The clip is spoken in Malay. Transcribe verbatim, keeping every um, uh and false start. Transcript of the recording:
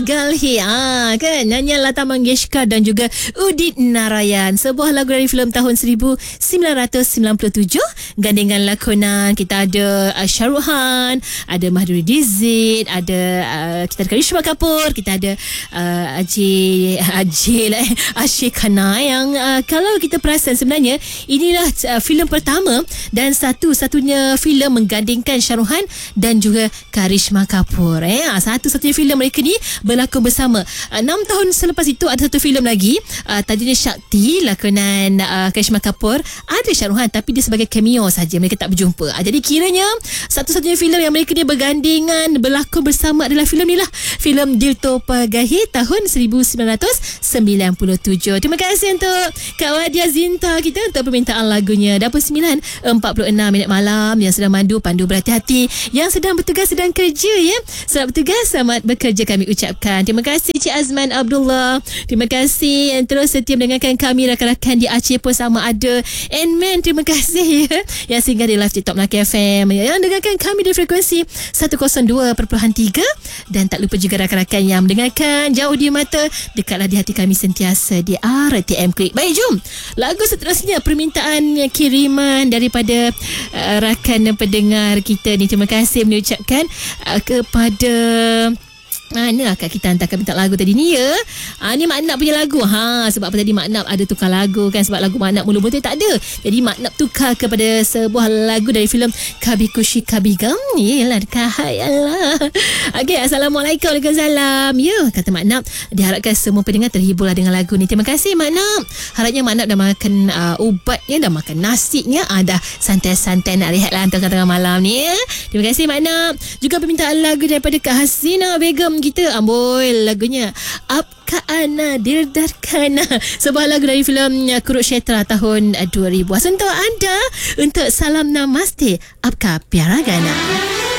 Galhi, ah, kan nyanyian Lata Mangeshkar dan juga Udit Narayan, sebuah lagu dari filem tahun seribu sembilan ratus sembilan puluh tujuh. Gandingan lakonan kita ada uh, Shah Rukh Khan, ada Madhuri Dixit, ada uh, kita ada Karishma Kapoor, kita ada uh, Ajay Ajay lah eh, Ashik Khanna yang uh, kalau kita perasan sebenarnya inilah uh, filem pertama dan satu-satunya filem menggandingkan Shah Rukh Khan dan juga Karishma Kapoor. Eh, satu-satunya filem mereka ni berlakon bersama. Enam tahun selepas itu ada satu filem lagi, uh, tajuknya Shakti, lakonan uh, Karishma Kapoor. Ada Shah Rukh Khan tapi dia sebagai cameo saja, mereka tak berjumpa. Uh, jadi kiranya satu-satunya filem yang mereka dia bergandingan berlakon bersama adalah filem ni lah, filem Dil To Pagahi tahun seribu sembilan ratus sembilan puluh tujuh. Terima kasih untuk Kak Wadia Zinta kita untuk permintaan lagunya. Dah pukul sembilan empat puluh enam minit malam. Yang sedang mandu, pandu berhati-hati. Yang sedang bertugas, sedang kerja ya. Selamat bertugas, selamat bekerja kami ucapkan. Terima kasih Cik Azman Abdullah. Terima kasih yang terus setia mendengarkan kami. Rakan-rakan di Aceh pun sama ada. And man, terima kasih ya, yang singgah di live TikTok Melaka F M, yang dengarkan kami di frekuensi seratus dua perpuluhan tiga. Dan tak lupa juga rakan-rakan yang mendengarkan jauh di mata, dekatlah di hati kami sentiasa di R T M Klik. Baik, jom lagu seterusnya, permintaan kiriman daripada uh, rakan pendengar kita ni. Terima kasih mengucapkan uh, kepada mana akak kita hantarkan minta lagu tadi ni ya. Ha, ni Mak Nap punya lagu. Ha, sebab apa tadi Mak Nap ada tukar lagu kan, sebab lagu Mak Nap mula betul tak ada. Jadi Mak Nap tukar kepada sebuah lagu dari filem Kabhi Khushi Kabhie Gham. Yelah, kahayalah. Okey, Assalamualaikum. Waalaikumsalam. Ya, kata Mak Nap, diharapkan semua pendengar terhiburlah dengan lagu ni. Terima kasih Mak Nap. Harapnya Mak Nap dah makan uh, ubatnya, dah makan nasinya, uh, dah santai-santai nak rehat lah tengah-tengah malam ni ya. Terima kasih Mak Nap. Juga permintaan lagu daripada Kak Hasina Begum kita, amboi lagunya Apka Ana Dirdarkana, sebuah lagu dari filem Kurukshetra tahun dua ribu. Untuk anda, untuk salam namaste Apka Pyaragana.